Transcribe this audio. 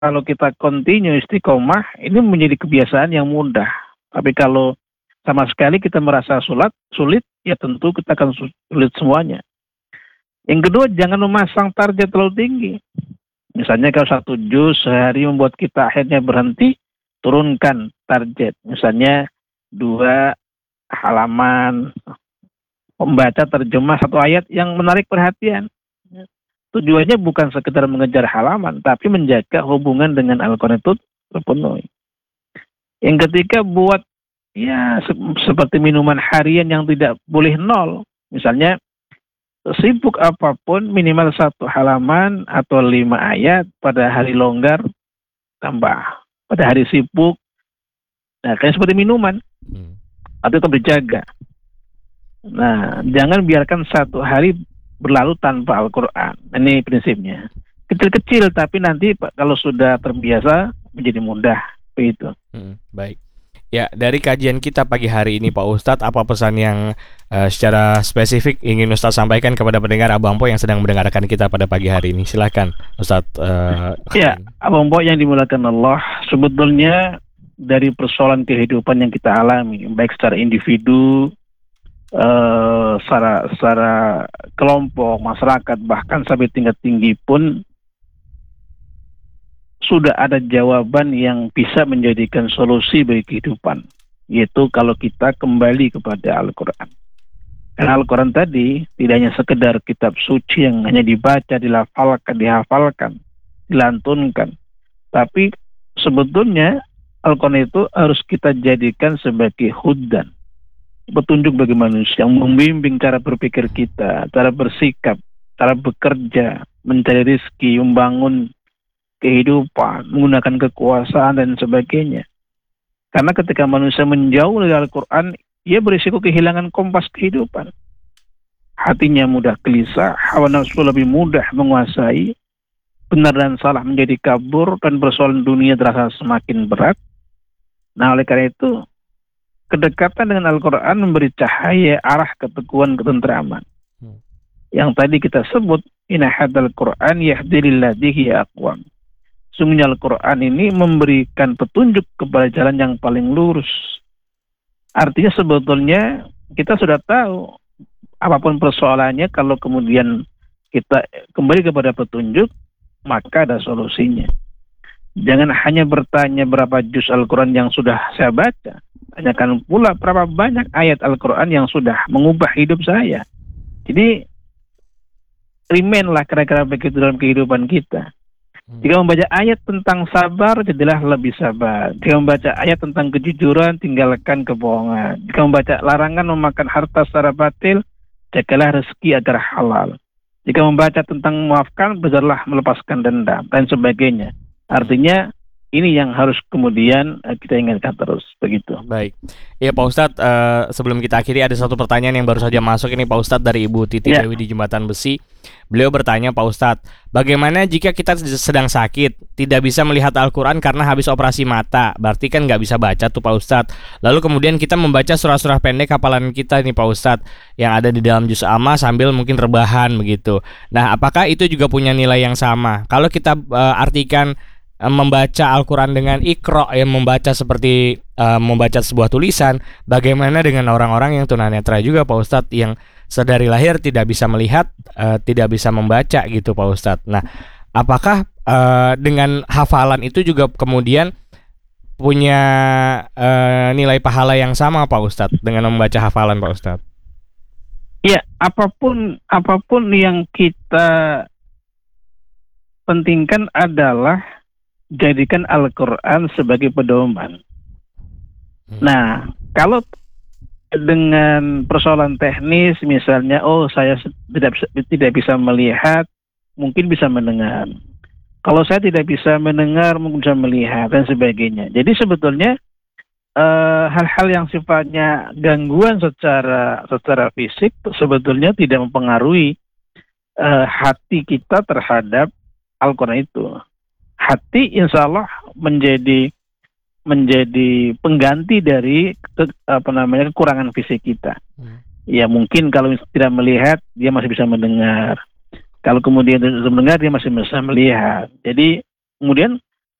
kalau kita continue istiqomah, ini menjadi kebiasaan yang mudah. Tapi kalau sama sekali kita merasa sulit, ya tentu kita akan sulit semuanya. Yang kedua, jangan memasang target terlalu tinggi. Misalnya kalau 1 juz sehari membuat kita akhirnya berhenti, turunkan target. Misalnya 2 halaman, membaca terjemah 1 ayat yang menarik perhatian. Tujuannya bukan sekedar mengejar halaman, tapi menjaga hubungan dengan Al-Quran itu terpenuhi. Yang ketiga, buat ya seperti minuman harian yang tidak boleh nol. Misalnya, sibuk apapun minimal 1 halaman atau 5 ayat pada hari longgar tambah. Pada hari sibuk, nah kayak seperti minuman, atau itu dijaga. Nah, jangan biarkan 1 hari berlalu tanpa Al-Quran. Ini prinsipnya. Kecil-kecil, tapi nanti kalau sudah terbiasa menjadi mudah. Begitu. Baik. Ya, dari kajian kita pagi hari ini Pak Ustadz, apa pesan yang secara spesifik ingin Ustadz sampaikan kepada pendengar Abang Po yang sedang mendengarkan kita pada pagi hari ini? Silakan Ustadz. Ya, Abang Po yang dimuliakan Allah, sebetulnya dari persoalan kehidupan yang kita alami, baik secara individu, secara kelompok, masyarakat, bahkan sampai tingkat tinggi pun sudah ada jawaban yang bisa menjadikan solusi bagi kehidupan, yaitu kalau kita kembali kepada Al-Quran. Karena Al-Quran tadi tidak hanya sekedar kitab suci yang hanya dibaca, dihafalkan, dilantunkan, tapi sebetulnya Al-Quran itu harus kita jadikan sebagai hudan, petunjuk bagi manusia, yang membimbing cara berpikir kita, cara bersikap, cara bekerja, mencari rezeki, membangun kehidupan, menggunakan kekuasaan dan sebagainya. Karena ketika manusia menjauh dari Al-Quran, ia berisiko kehilangan kompas kehidupan. Hatinya mudah gelisah, hawa nafsu lebih mudah menguasai, benar dan salah menjadi kabur, dan persoalan dunia terasa semakin berat. Nah, oleh karena itu, kedekatan dengan Al-Quran memberi cahaya arah keteguhan ketentraman. Yang tadi kita sebut, inna hadzal Qur'an yahdi lilladzii hiya aqwam. Sungguhnya Al-Quran ini memberikan petunjuk kepada jalan yang paling lurus. Artinya sebetulnya kita sudah tahu apapun persoalannya, kalau kemudian kita kembali kepada petunjuk, maka ada solusinya. Jangan hanya bertanya berapa juz Al-Quran yang sudah saya baca, tanyakan pula berapa banyak ayat Al-Quran yang sudah mengubah hidup saya. Jadi remainlah kira-kira begitu dalam kehidupan kita. Jika membaca ayat tentang sabar, jadilah lebih sabar. Jika membaca ayat tentang kejujuran, tinggalkan kebohongan. Jika membaca larangan memakan harta secara batil, jagalah rezeki agar halal. Jika membaca tentang memaafkan, belajarlah melepaskan dendam, dan sebagainya. Artinya ini yang harus kemudian kita ingatkan terus, begitu. Baik. Ya Pak Ustadz, sebelum kita akhiri ada satu pertanyaan yang baru saja masuk ini Pak Ustadz dari Ibu Titi Dewi di Jembatan Besi. Beliau bertanya, Pak Ustadz, bagaimana jika kita sedang sakit, tidak bisa melihat Al-Quran karena habis operasi mata, berarti kan nggak bisa baca tuh Pak Ustadz. Lalu kemudian kita membaca surah-surah pendek hafalan kita nih Pak Ustadz, yang ada di dalam juz amma sambil mungkin rebahan begitu. Nah, apakah itu juga punya nilai yang sama? Kalau kita artikan membaca Al-Quran dengan Iqra, yang membaca seperti membaca sebuah tulisan, bagaimana dengan orang-orang yang tunanetra juga Pak Ustadz, yang sedari lahir tidak bisa melihat, tidak bisa membaca gitu Pak Ustadz. Nah, apakah dengan hafalan itu juga kemudian punya nilai pahala yang sama Pak Ustadz dengan membaca hafalan Pak Ustadz? Ya, apapun yang kita pentingkan adalah jadikan Al-Quran sebagai pedoman. Nah, kalau dengan persoalan teknis, misalnya, saya tidak bisa melihat, mungkin bisa mendengar. Kalau saya tidak bisa mendengar, mungkin bisa melihat, dan sebagainya. Jadi sebetulnya hal-hal yang sifatnya gangguan secara fisik sebetulnya tidak mempengaruhi hati kita terhadap Al-Quran itu. Hati insya Allah menjadi pengganti dari kekurangan fisik kita. Ya mungkin kalau tidak melihat dia masih bisa mendengar. Kalau kemudian tidak mendengar dia masih bisa melihat. Jadi kemudian